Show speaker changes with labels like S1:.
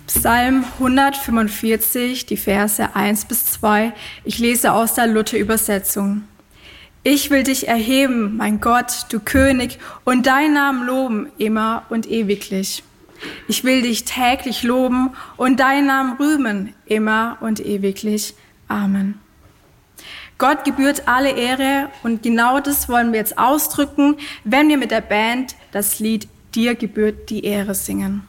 S1: Psalm 145, die Verse 1 bis 2. Ich lese aus der Luther-Übersetzung. Ich will dich erheben, mein Gott, du König, und deinen Namen loben, immer und ewiglich. Ich will dich täglich loben und deinen Namen rühmen, immer und ewiglich. Amen. Gott gebührt alle Ehre und genau das wollen wir jetzt ausdrücken, wenn wir mit der Band das Lied Dir gebührt die Ehre singen.